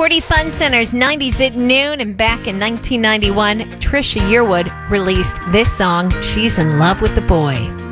40 Fun Center's 90s at Noon, and back in 1991, Trisha Yearwood released this song, She's in Love with the Boy.